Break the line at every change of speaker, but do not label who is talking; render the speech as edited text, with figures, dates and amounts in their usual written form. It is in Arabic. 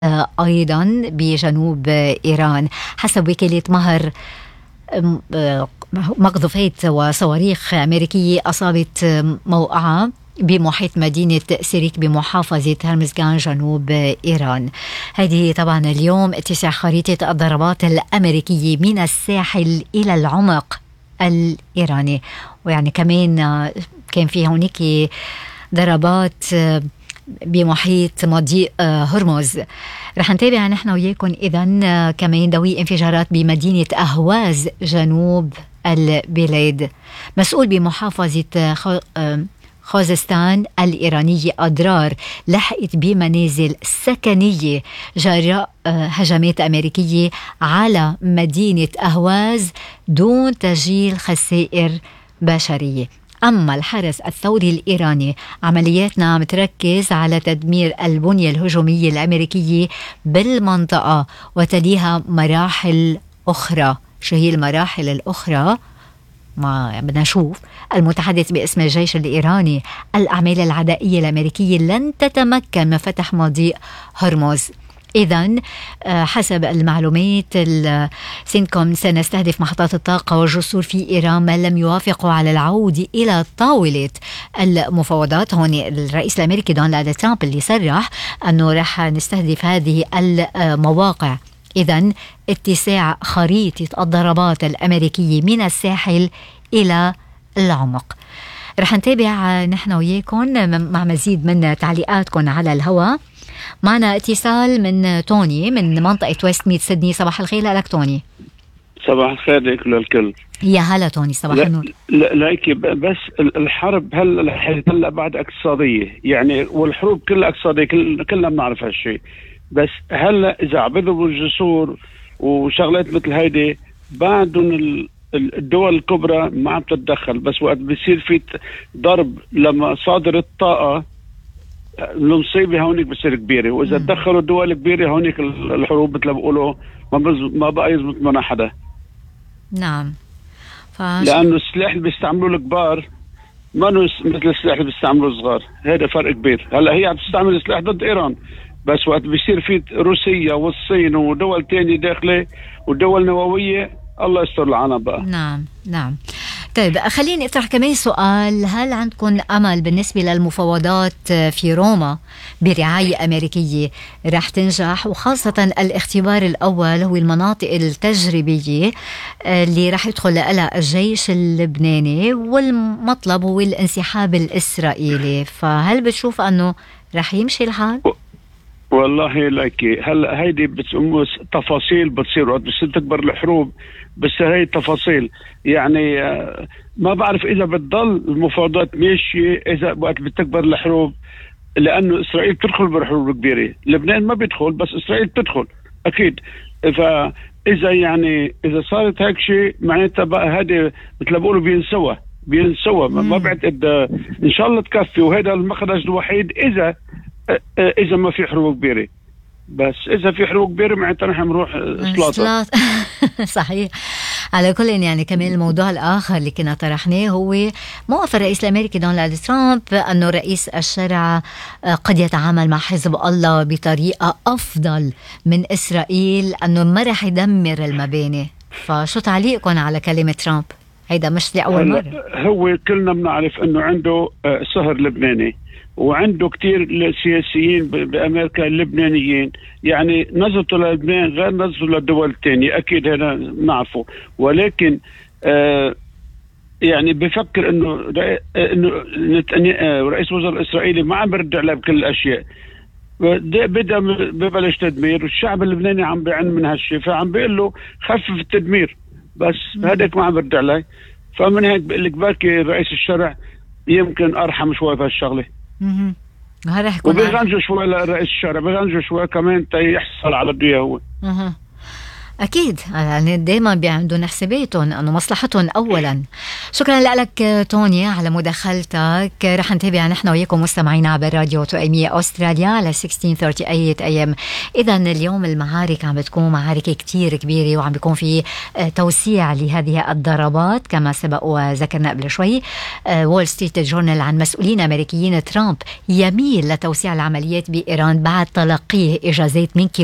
أيضا بجنوب إيران. حسب وكالة مهر، مقذوفات وصواريخ أمريكية أصابت موقعة بمحيط مدينة سيريك بمحافظة هرمزغان جنوب إيران. هذه طبعا اليوم اتساع خريطة الضربات الأمريكية من الساحل إلى العمق الإيراني، ويعني كمان كان في هونيك ضربات بمحيط مضيق هرمز. رح نتابع نحن وياكم إذن كمان دوي انفجارات بمدينة أهواز جنوب البلاد. مسؤول بمحافظة خوزستان الإيرانية أضرار لحقت بمنازل سكنية جراء هجمات أمريكية على مدينة أهواز دون تسجيل خسائر بشرية. أما الحرس الثوري الإيراني عملياتنا متركز على تدمير البنية الهجومية الأمريكية بالمنطقة وتليها مراحل أخرى. شو هي المراحل الأخرى؟ ما بدنا نشوف. المتحدث باسم الجيش الإيراني: الأعمال العدائية الأمريكية لن تتمكن من فتح مضيق هرمز. إذن حسب المعلومات سينكوم سنستهدف محطات الطاقة والجسور في إيران من لم يوافقوا على العودة إلى طاولة المفاوضات. هون الرئيس الأمريكي دونالد ترامب اللي صرح أنه رح نستهدف هذه المواقع. إذن اتساع خريطة الضربات الأمريكية من الساحل إلى العمق. رح نتابع نحن وياكم مع مزيد من تعليقاتكم على الهواء. معنا اتصال من توني من منطقة ويست ميد سيدني. صباح الخير لك توني.
صباح الخير لك للكل.
يا هلا توني، صباح النور.
لا بس الحرب هلا بعد اقتصادية يعني، والحروب كلها اقتصادية، كلنا بنعرف هالشيء. بس هلا اذا عبدوا الجسور وشغلات مثل هيدي بعدهم الدول الكبرى ما عم تتدخل. بس وقت بيصير في ضرب لما صادر الطاقة المصيبة هونيك بتصير كبيرة، وإذا تدخلوا الدول الكبيرة هونيك الحروب مثل ما بيقولوا ما بقى يزبط منها حدا.
نعم.
لأنه السلاح اللي بيستعملوه الكبار ما مثل السلاح اللي بيستعملوه الصغار. هذا فرق كبير. هلا هي عم تستعمل السلاح ضد إيران، بس وقت بيصير في روسيا والصين ودول تانية داخلة ودول نووية الله يستر العالم بقى.
نعم. طيب خليني اطرح كمان سؤال: هل عندكم امل بالنسبه للمفاوضات في روما برعايه امريكيه رح تنجح؟ وخاصه الاختبار الاول هو المناطق التجريبيه اللي رح يدخل لها الجيش اللبناني، والمطلب هو الانسحاب الاسرائيلي. فهل بتشوف انه رح يمشي الحال؟
والله لك هلا هيدي تفاصيل بتصير وقت بس تكبر الحروب. بس هي تفاصيل يعني ما بعرف اذا بتضل المفاوضات ماشيه اذا وقت بتكبر الحروب، لانه اسرائيل بتدخل بالحروب كبيره. لبنان ما بيدخل بس اسرائيل بتدخل اكيد. فاذا يعني اذا صارت هيك شيء معناتها بقى هذه مثل ما بيقولوا بينسوى ما بعتقد ان شاء الله تكفي. وهذا المخرج الوحيد اذا ما في حروب كبيره. بس اذا في حروب كبيره معناتها نحن بنروح سلاطه.
صحيح. على كل يعني كمان الموضوع الآخر اللي كنا طرحناه هو موقف الرئيس الأمريكي دونالد ترامب أنه رئيس الشرع قد يتعامل مع حزب الله بطريقة أفضل من إسرائيل، أنه ما رح يدمر المباني. فشو تعليقكم على كلمة ترامب؟ هيدا مش لأول مرة.
هو كلنا بنعرف أنه عنده سهر لبناني، وعنده كتير سياسيين بأمريكا اللبنانيين يعني نظرته للبنان غير نظرته للدول الثانية. أكيد هذا نعرفه، ولكن يعني بفكر إنه رئيس وزراء الإسرائيلي ما عم برد عليه بكل الأشياء. بدأ ببلش تدمير، والشعب اللبناني عم بيعن من هالشيء، فعم بيقول له خفف التدمير. بس هذاك ما عم برد عليه. فمن هيك بقول لك باكي رئيس الشرع يمكن أرحم شوي بهالشغلة. وبيغنجوا شوي لرئيس الشرع، بيغنجوا شوي كمان يحصل على الدنيا هو.
أكيد يعني دايما بيعملوا حساباتهم أنه مصلحتهم أولا. شكرا لك توني على مداخلتك. رح نتابع نحن وياكم مستمعين عبر راديو توأمية أستراليا على 1638 AM. إذا اليوم المعارك عم بتكون معارك كتير كبيرة وعم بيكون في توسيع لهذه الضربات كما سبق وذكرنا قبل شوي. وول ستريت جورنال عن مسؤولين أمريكيين ترامب يميل لتوسيع العمليات بإيران بعد تلقيه إجازات من